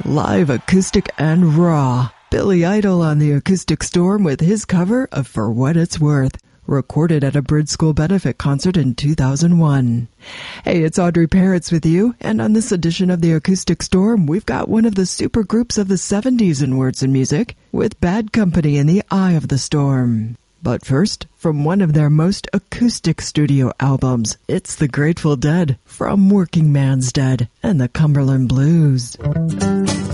Live acoustic and raw. Billy Idol on the Acoustic Storm with his cover of For What It's Worth, recorded at a Bridge School benefit concert in 2001. Hey, it's Audrey Parrots with you, and on this edition of the Acoustic Storm, we've got one of the super groups of the 70s in words and music, with Bad Company in the Eye of the Storm. But first, from one of their most acoustic studio albums, it's the Grateful Dead, from Working Man's Dead and the Cumberland Blues.